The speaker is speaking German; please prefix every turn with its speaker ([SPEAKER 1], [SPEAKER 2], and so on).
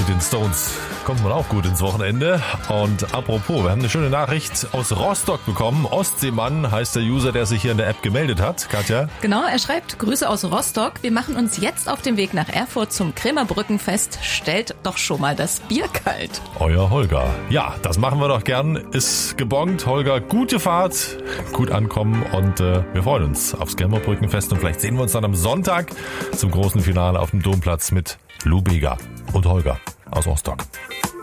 [SPEAKER 1] mit den Stones kommt man auch gut ins Wochenende. Und apropos, wir haben eine schöne Nachricht aus Rostock bekommen. Ostseemann heißt der User, der sich hier in der App gemeldet hat. Katja?
[SPEAKER 2] Genau, er schreibt, Grüße aus Rostock. Wir machen uns jetzt auf den Weg nach Erfurt zum Krämerbrückenfest. Stellt doch schon mal das Bier kalt.
[SPEAKER 1] Euer Holger. Ja, das machen wir doch gern. Ist gebongt. Holger, gute Fahrt, gut ankommen und wir freuen uns aufs Krämerbrückenfest. Und vielleicht sehen wir uns dann am Sonntag zum großen Finale auf dem Domplatz mit Lou Bega und Holger aus Rostock.